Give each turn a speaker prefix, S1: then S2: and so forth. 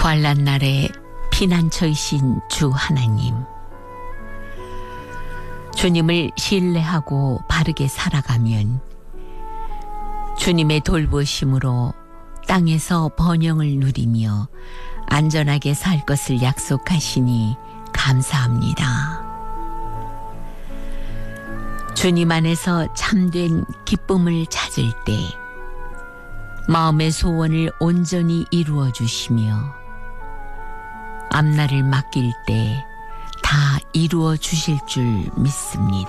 S1: 환난 날에 피난처이신 주 하나님, 주님을 신뢰하고 바르게 살아가면 주님의 돌보심으로 땅에서 번영을 누리며 안전하게 살 것을 약속하시니 감사합니다. 주님 안에서 참된 기쁨을 찾을 때 마음의 소원을 온전히 이루어 주시며 앞날을 맡길 때 다 이루어 주실 줄 믿습니다.